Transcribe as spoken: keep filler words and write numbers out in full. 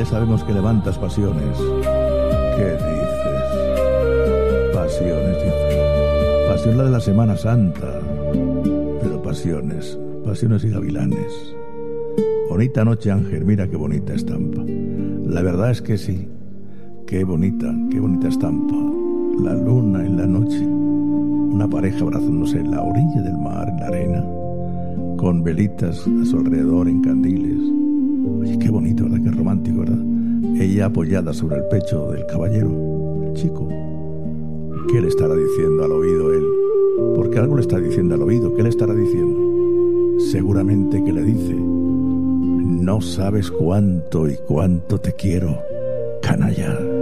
ya sabemos que levantas pasiones. ¿Qué dices? Pasiones, dice. Pasión la de la Semana Santa. Pero pasiones, pasiones y gavilanes. Bonita noche, Ángel, mira qué bonita estampa. La verdad es que sí. Qué bonita, qué bonita estampa. La luna en la noche. Una pareja abrazándose en la orilla del mar, en la arena, con velitas a su alrededor en candiles. Oye, qué bonito, ¿verdad? Qué romántico, ¿verdad? Ella apoyada sobre el pecho del caballero, el chico. ¿Qué le estará diciendo al oído él? Porque algo le está diciendo al oído. ¿Qué le estará diciendo? Seguramente que le dice: no sabes cuánto y cuánto te quiero, canalla.